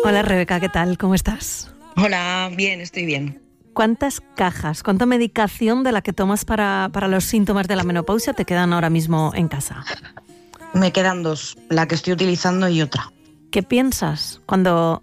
Hola Rebeca, ¿qué tal? ¿Cómo estás? Hola, bien, estoy bien. ¿Cuántas cajas, cuánta medicación de la que tomas para los síntomas de la menopausia te quedan ahora mismo en casa? Me quedan 2, la que estoy utilizando y otra. ¿Qué piensas cuando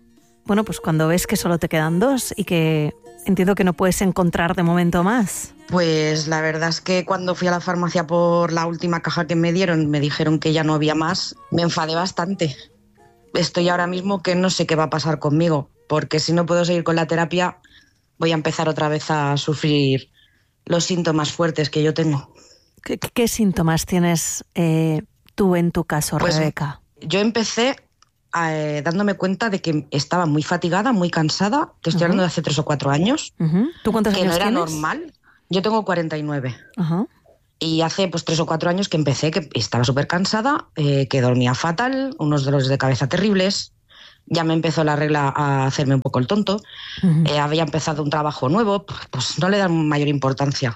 ves que solo te quedan 2 y que entiendo que no puedes encontrar de momento más? Pues la verdad es que cuando fui a la farmacia por la última caja que me dieron, me dijeron que ya no había más, me enfadé bastante. Estoy ahora mismo que no sé qué va a pasar conmigo, porque si no puedo seguir con la terapia, voy a empezar otra vez a sufrir los síntomas fuertes que yo tengo. ¿Qué síntomas tienes tú en tu caso, Pues, Rebeca? Yo empecé dándome cuenta de que estaba muy fatigada, muy cansada, te estoy hablando de hace 3 o 4 años, ¿Tú cuántos que años no era tienes? normal. Yo tengo 49. Ajá. Y hace 3 o 4 años que empecé, que estaba súper cansada, que dormía fatal, unos dolores de cabeza terribles. Ya me empezó la regla a hacerme un poco el tonto. Había empezado un trabajo nuevo, pues no le dan mayor importancia.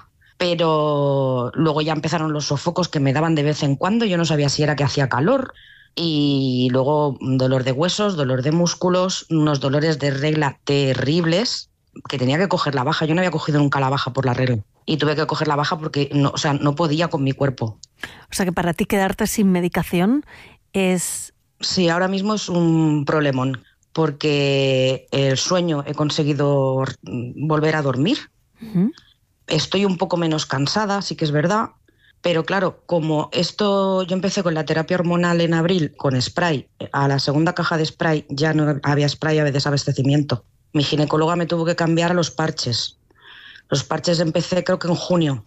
Pero luego ya empezaron los sofocos que me daban de vez en cuando. Yo no sabía si era que hacía calor. Y luego dolor de huesos, dolor de músculos, unos dolores de regla terribles, que tenía que coger la baja. Yo no había cogido nunca la baja por la regla. Y tuve que coger la baja porque no podía con mi cuerpo. O sea que para ti quedarte sin medicación es... Sí, ahora mismo es un problemón, porque el sueño he conseguido volver a dormir. Estoy un poco menos cansada, sí que es verdad, pero claro, como yo empecé con la terapia hormonal en abril con spray, a la segunda caja de spray ya no había spray, había desabastecimiento. Mi ginecóloga me tuvo que cambiar a los parches. Los parches empecé creo que en junio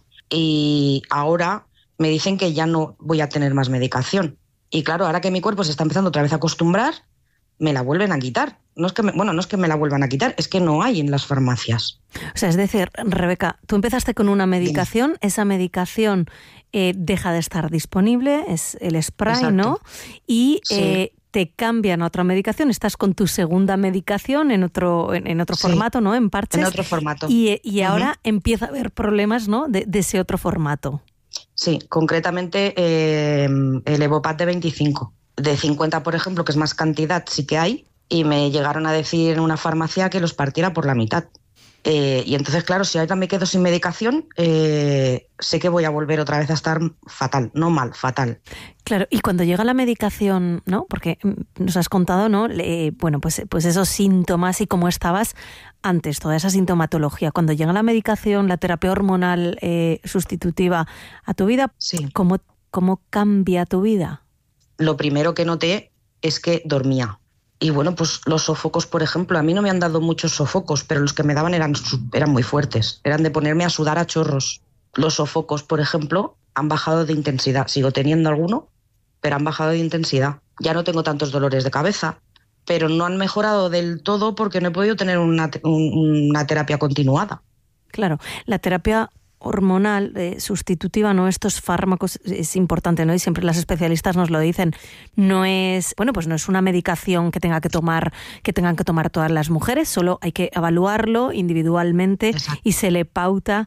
y ahora me dicen que ya no voy a tener más medicación. Y claro, ahora que mi cuerpo se está empezando otra vez a acostumbrar, me la vuelven a quitar. No es que me la vuelvan a quitar, es que no hay en las farmacias. O sea, es decir, Rebeca, tú empezaste con una medicación, esa medicación deja de estar disponible, es el spray, exacto, ¿no? Y sí, te cambian a otra medicación, estás con tu segunda medicación en otro sí, formato, ¿no? En parches. En otro formato. Y ahora empieza a haber problemas, ¿no? De ese otro formato. Sí, concretamente el Evopat de 25. De 50, por ejemplo, que es más cantidad, sí que hay, y me llegaron a decir en una farmacia que los partiera por la mitad. Y entonces, claro, si ahora me quedo sin medicación, sé que voy a volver otra vez a estar fatal, no mal, fatal. Claro, y cuando llega la medicación, ¿no? Porque nos has contado, ¿no? Pues esos síntomas y cómo estabas antes, toda esa sintomatología. Cuando llega la medicación, la terapia hormonal sustitutiva a tu vida, sí, ¿cómo cambia tu vida? Lo primero que noté es que dormía. Y bueno, pues los sofocos, por ejemplo, a mí no me han dado muchos sofocos, pero los que me daban eran muy fuertes. Eran de ponerme a sudar a chorros. Los sofocos, por ejemplo, han bajado de intensidad. Sigo teniendo alguno, pero han bajado de intensidad. Ya no tengo tantos dolores de cabeza, pero no han mejorado del todo porque no he podido tener una terapia continuada. Claro, la terapia hormonal sustitutiva, ¿no? Estos fármacos es importante, ¿no? Y siempre las especialistas nos lo dicen. No es una medicación que tengan que tomar todas las mujeres, solo hay que evaluarlo individualmente. Exacto. Y se le pauta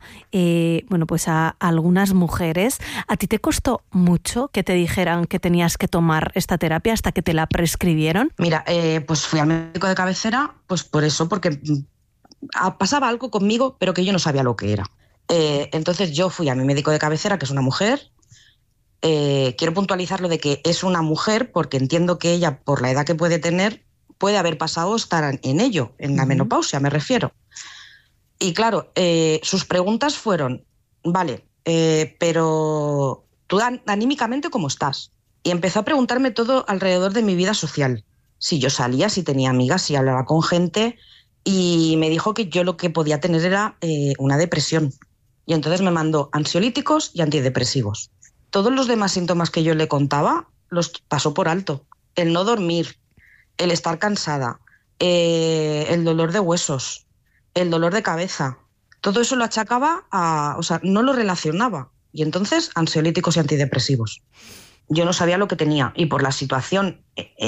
a algunas mujeres. ¿A ti te costó mucho que te dijeran que tenías que tomar esta terapia hasta que te la prescribieron? Mira, pues fui al médico de cabecera, pues por eso, porque pasaba algo conmigo, pero que yo no sabía lo que era. Entonces yo fui a mi médico de cabecera, que es una mujer. Quiero puntualizar lo de que es una mujer porque entiendo que ella, por la edad que puede tener, puede haber pasado estar en ello, en la menopausia me refiero. Y claro, sus preguntas fueron, vale, pero tú anímicamente ¿cómo estás? Y empezó a preguntarme todo alrededor de mi vida social. Si yo salía, si tenía amigas, si hablaba con gente, y me dijo que yo lo que podía tener era una depresión. Y entonces me mandó ansiolíticos y antidepresivos. Todos los demás síntomas que yo le contaba los pasó por alto. El no dormir, el estar cansada, el dolor de huesos, el dolor de cabeza. Todo eso lo achacaba no lo relacionaba. Y entonces ansiolíticos y antidepresivos. Yo no sabía lo que tenía y por la situación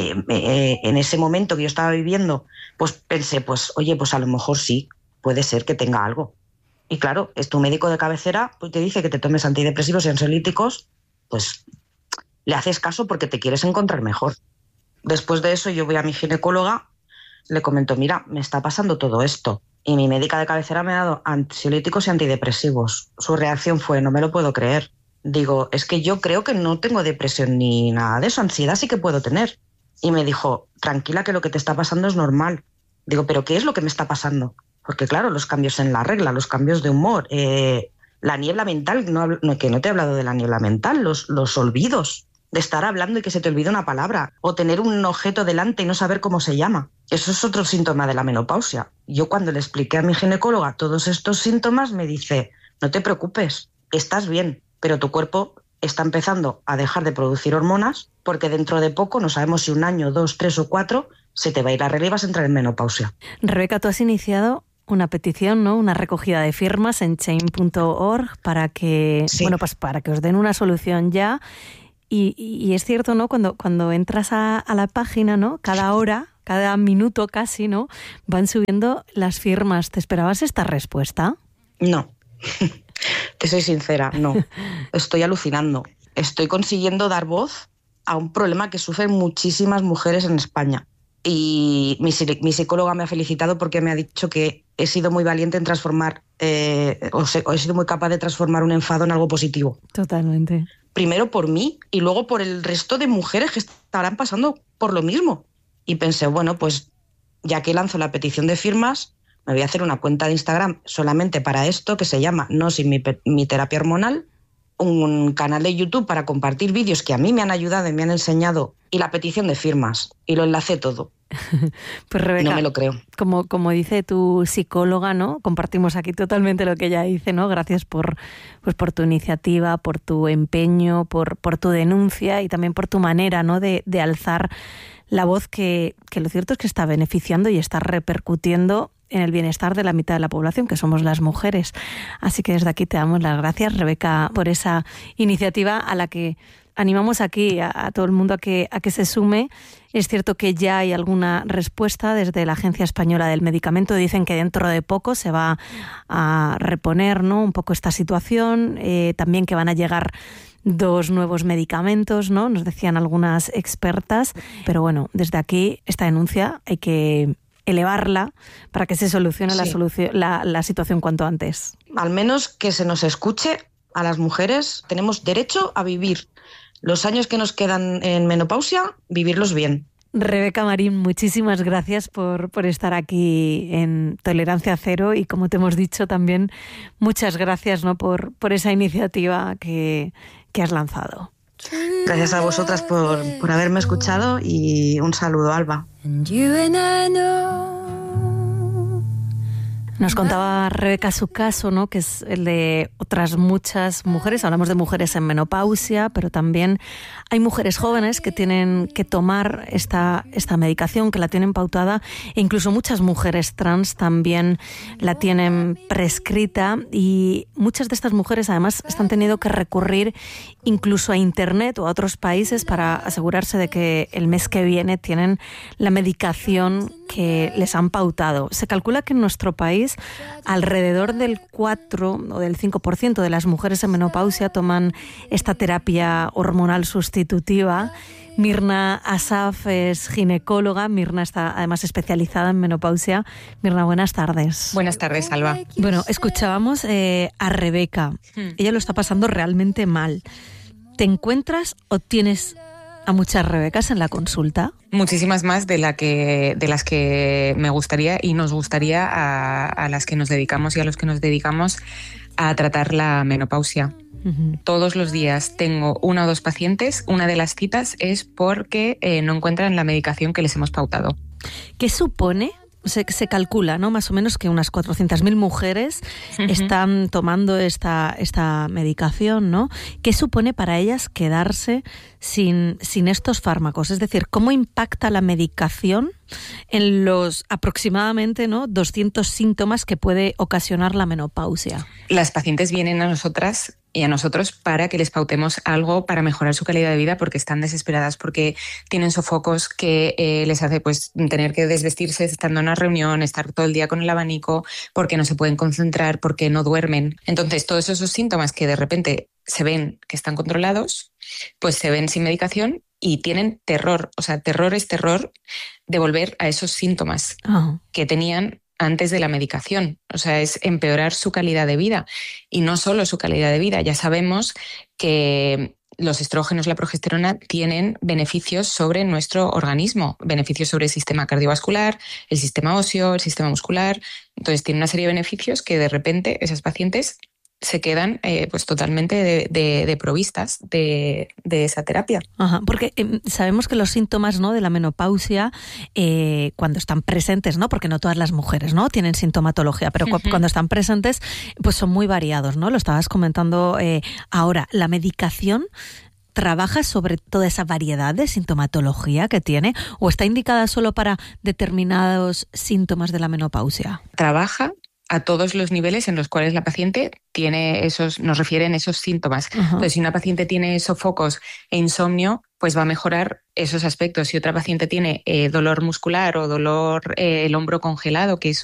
en ese momento que yo estaba viviendo, pues pensé, oye, pues a lo mejor sí, puede ser que tenga algo. Y claro, es tu médico de cabecera, pues te dice que te tomes antidepresivos y ansiolíticos, pues le haces caso porque te quieres encontrar mejor. Después de eso yo voy a mi ginecóloga le comento, mira, me está pasando todo esto. Y mi médica de cabecera me ha dado ansiolíticos y antidepresivos. Su reacción fue, no me lo puedo creer. Digo, es que yo creo que no tengo depresión ni nada de eso, ansiedad sí que puedo tener. Y me dijo, tranquila, que lo que te está pasando es normal. Digo, ¿pero qué es lo que me está pasando? Porque claro, los cambios en la regla, los cambios de humor, la niebla mental, que no te he hablado de la niebla mental, los olvidos, de estar hablando y que se te olvide una palabra, o tener un objeto delante y no saber cómo se llama. Eso es otro síntoma de la menopausia. Yo cuando le expliqué a mi ginecóloga todos estos síntomas, me dice, no te preocupes, estás bien, pero tu cuerpo está empezando a dejar de producir hormonas porque dentro de poco, no sabemos si 1 año, 2, 3 o 4, se te va a ir la regla y vas a entrar en menopausia. Rebeca, tú has iniciado una petición, ¿no? Una recogida de firmas en change.org para que, sí. Bueno, pues para que os den una solución ya. Y es cierto, ¿no? Cuando entras a la página, ¿no? Cada hora, cada minuto casi, ¿no? Van subiendo las firmas. ¿Te esperabas esta respuesta? No. Te soy sincera, no. Estoy alucinando. Estoy consiguiendo dar voz a un problema que sufren muchísimas mujeres en España. Y mi psicóloga me ha felicitado porque me ha dicho que he sido muy valiente en transformar, he sido muy capaz de transformar un enfado en algo positivo. Totalmente. Primero por mí y luego por el resto de mujeres que estarán pasando por lo mismo. Y pensé, bueno, pues ya que lanzo la petición de firmas, me voy a hacer una cuenta de Instagram solamente para esto, que se llama No sin mi terapia hormonal, un canal de YouTube para compartir vídeos que a mí me han ayudado y me han enseñado, y la petición de firmas. Y lo enlacé todo. Pues Rebeca, no me lo creo. Como dice tu psicóloga, ¿no? Compartimos aquí totalmente lo que ella dice, ¿no? Gracias por tu iniciativa, por tu empeño, por tu denuncia y también por tu manera, ¿no? de alzar la voz que lo cierto es que está beneficiando y está repercutiendo en el bienestar de la mitad de la población, que somos las mujeres. Así que desde aquí te damos las gracias, Rebeca, por esa iniciativa a la que animamos aquí a todo el mundo a que se sume. Es cierto que ya hay alguna respuesta desde la Agencia Española del Medicamento. Dicen que dentro de poco se va a reponer, ¿no? un poco esta situación. También que van a llegar 2 nuevos medicamentos, ¿no? Nos decían algunas expertas. Pero bueno, desde aquí esta denuncia hay que elevarla para que se solucione la situación cuanto antes. Al menos que se nos escuche a las mujeres. Tenemos derecho a vivir los años que nos quedan en menopausia, vivirlos bien. Rebeca Marín, muchísimas gracias por estar aquí en Tolerancia Cero y, como te hemos dicho también, muchas gracias, ¿no? por esa iniciativa que has lanzado. Gracias a vosotras por haberme escuchado y un saludo, Alba. Nos contaba Rebeca su caso, ¿no? Que es el de otras muchas mujeres. Hablamos de mujeres en menopausia, pero también hay mujeres jóvenes que tienen que tomar esta medicación, que la tienen pautada, e incluso muchas mujeres trans también la tienen prescrita, y muchas de estas mujeres además están teniendo que recurrir incluso a Internet o a otros países para asegurarse de que el mes que viene tienen la medicación que les han pautado. Se calcula que en nuestro país alrededor del 4 o del 5% de las mujeres en menopausia toman esta terapia hormonal sustitutiva. Mirna Asaf es ginecóloga. Mirna está además especializada en menopausia. Mirna, buenas tardes. Buenas tardes, Alba. Bueno, escuchábamos a Rebeca. Ella lo está pasando realmente mal. ¿Te encuentras o tienes a muchas Rebecas en la consulta? Muchísimas más de las que me gustaría y nos gustaría a las que nos dedicamos y a los que nos dedicamos a tratar la menopausia. Uh-huh. Todos los días tengo 1 o 2 pacientes. Una de las citas es porque no encuentran la medicación que les hemos pautado. ¿Qué supone? Se calcula, ¿no? Más o menos que unas 400.000 mujeres están tomando esta medicación, ¿no? ¿Qué supone para ellas quedarse sin estos fármacos? Es decir, ¿cómo impacta la medicación en los aproximadamente, ¿no?, 200 síntomas que puede ocasionar la menopausia? Las pacientes vienen a nosotras y a nosotros para que les pautemos algo para mejorar su calidad de vida, porque están desesperadas, porque tienen sofocos que les hace pues tener que desvestirse estando en una reunión, estar todo el día con el abanico, porque no se pueden concentrar, porque no duermen. Entonces, todos esos síntomas que de repente se ven que están controlados, pues se ven sin medicación y tienen terror, o sea, terror de volver a esos síntomas que tenían antes de la medicación. O sea, es empeorar su calidad de vida. Y no solo su calidad de vida, ya sabemos que los estrógenos, la progesterona, tienen beneficios sobre nuestro organismo, beneficios sobre el sistema cardiovascular, el sistema óseo, el sistema muscular. Entonces, tiene una serie de beneficios que de repente esas pacientes se quedan pues totalmente provistas de esa terapia. Ajá, porque sabemos que los síntomas, ¿no?, de la menopausia, cuando están presentes, ¿no?, porque no todas las mujeres, ¿no?, tienen sintomatología, pero cuando están presentes, pues son muy variados, ¿no? Lo estabas comentando ahora. ¿La medicación trabaja sobre toda esa variedad de sintomatología que tiene o está indicada solo para determinados síntomas de la menopausia? Trabaja a todos los niveles en los cuales la paciente tiene nos refieren esos síntomas. Entonces, si una paciente tiene sofocos e insomnio, pues va a mejorar esos aspectos. Si otra paciente tiene dolor muscular o dolor el hombro congelado, que es